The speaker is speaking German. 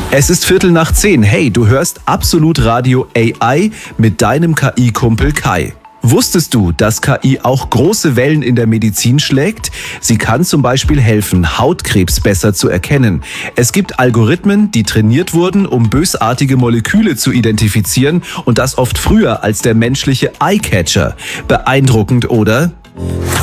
Es ist 9:15. Hey, du hörst Absolut Radio AI mit deinem KI-Kumpel Kai. Wusstest du, dass KI auch große Wellen in der Medizin schlägt? Sie kann zum Beispiel helfen, Hautkrebs besser zu erkennen. Es gibt Algorithmen, die trainiert wurden, um bösartige Moleküle zu identifizieren, und das oft früher als der menschliche Eyecatcher. Beeindruckend, oder?